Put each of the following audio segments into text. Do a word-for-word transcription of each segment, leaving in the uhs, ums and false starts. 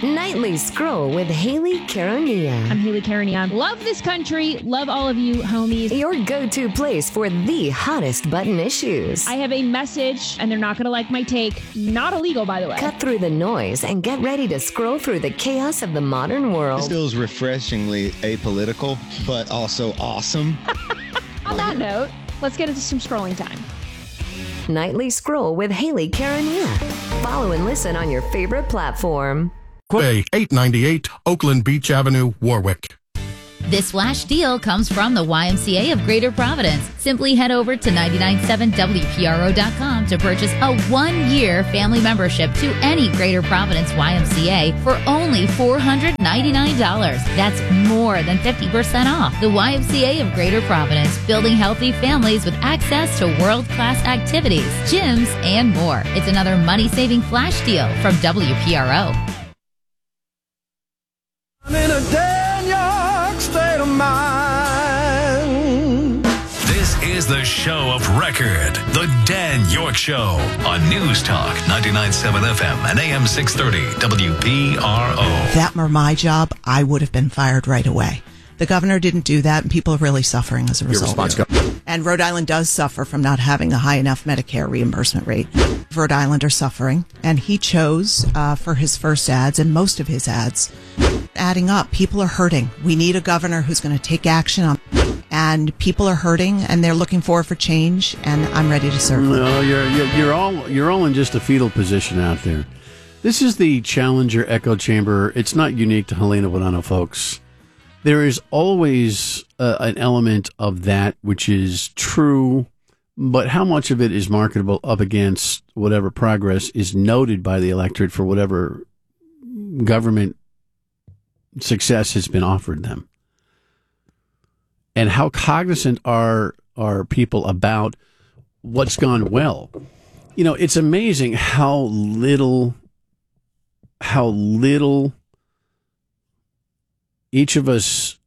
Nightly Scroll with Haley Caronia. I'm Haley Caronia. Love this country. Love all of you homies. Your go-to place for the hottest button issues. I have a message, and they're not going to like my take. Not illegal, by the way. Cut through the noise and get ready to scroll through the chaos of the modern world. This feels refreshingly apolitical, but also awesome. On that note, let's get into some scrolling time. Nightly Scroll with Haley Caronia. Follow and listen on your favorite platform. eight ninety-eight Oakland Beach Avenue, Warwick. This flash deal comes from the Y M C A of Greater Providence. Simply head over to nine nine seven W P R O dot com to purchase a one-year family membership to any Greater Providence Y M C A for only four hundred ninety-nine dollars. That's more than fifty percent off. The Y M C A of Greater Providence, building healthy families with access to world-class activities, gyms, and more. It's another money-saving flash deal from W P R O. I'm in a Dan York state of mind. This is the show of record, the Dan York Show on News Talk ninety-nine point seven F M and A M six thirty W P R O. If that were my job, I would have been fired right away. The governor didn't do that, and people are really suffering as a result. Your response, and Rhode Island does suffer from not having a high enough Medicare reimbursement rate. Rhode Island are suffering, and he chose uh, for his first ads and most of his ads, adding up. People are hurting. We need a governor who's going to take action on, and people are hurting, and they're looking forward for change, and I'm ready to serve them. No, you're, you're you're all you're all in just a fetal position out there. This is the Challenger echo chamber. It's not unique to Helena Bonanno, folks. There is always uh, an element of that which is true, but how much of it is marketable up against whatever progress is noted by the electorate for whatever government success has been offered them? And how cognizant are are people about what's gone well? You know, it's amazing how little, how little each of us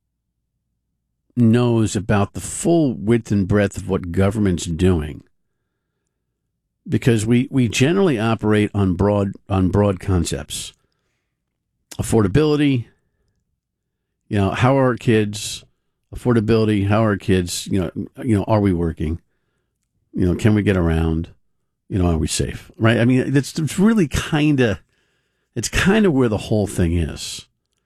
knows about the full width and breadth of what government's doing, because we, we generally operate on broad on broad concepts. Affordability, you know, how are our kids? Affordability, how are our kids? You know, you know, are we working? You know, can we get around? You know, are we safe? Right? I mean, it's, it's really kind of, it's kind of where the whole thing is.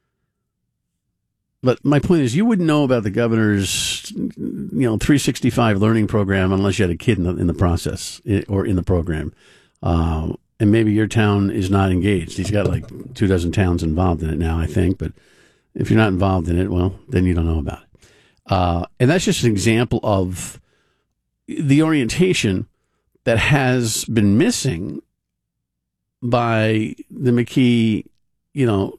But my point is, you wouldn't know about the governor's, you know, three sixty-five learning program unless you had a kid in the, in the process or in the program. Uh, and maybe your town is not engaged. He's got like two dozen towns involved in it now, I think. But if you're not involved in it, well, then you don't know about it. Uh, and that's just an example of the orientation that has been missing by the McKee, you know,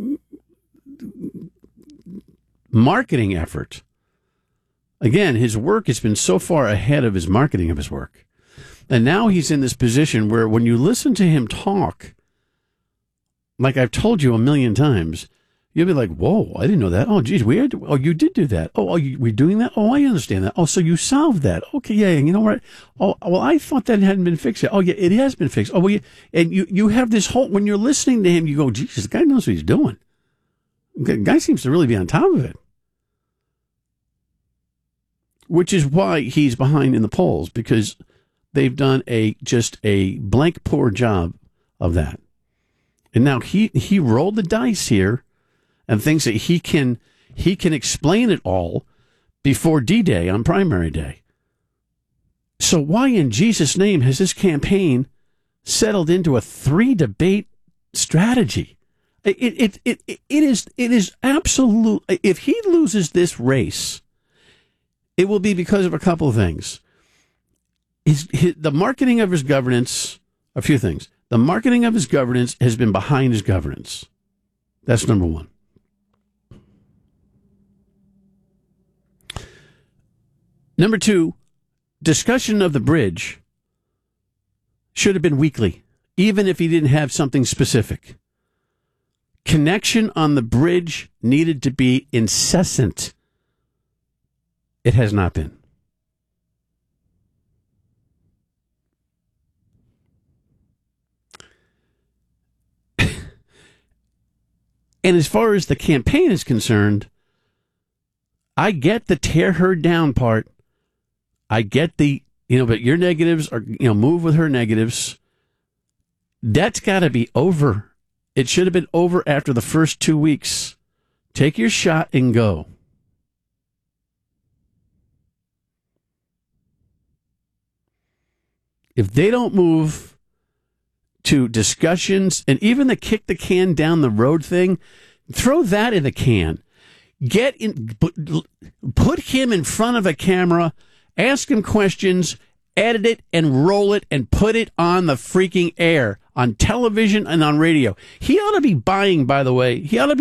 marketing effort. Again, his work has been so far ahead of his marketing of his work. And now he's in this position where when you listen to him talk, like I've told you a million times, you'll be like, whoa, I didn't know that. Oh, geez, we had to, oh, you did do that. Oh, are you, we're doing that? Oh, I understand that. Oh, so you solved that. Okay, yeah, you know what? Oh, well, I thought that hadn't been fixed yet. Oh, yeah, it has been fixed. Oh, well, yeah. And you, you have this whole, when you're listening to him, you go, geez, the guy knows what he's doing. The guy seems to really be on top of it. Which is why he's behind in the polls, because they've done a just a blank poor job of that. And now he, he rolled the dice here and thinks that he can he can explain it all before D-Day on primary day. So why in Jesus' name has this campaign settled into a three-debate strategy? It it it it, it is it is absolute. If he loses this race, it will be because of a couple of things. His, his, the marketing of his governance, a few things. The marketing of his governance has been behind his governance. That's number one. Number two, discussion of the bridge should have been weekly, even if he didn't have something specific. Connection on the bridge needed to be incessant. It has not been. And as far as the campaign is concerned, I get the tear her down part. I get the, you know, but your negatives are, you know, move with her negatives. That's got to be over. It should have been over after the first two weeks. Take your shot and go. If they don't move to discussions and even the kick the can down the road thing, throw that in the can. Get in, put, put him in front of a camera, ask him questions, edit it and roll it and put it on the freaking air, on television and on radio. He ought to be buying, by the way, he ought to be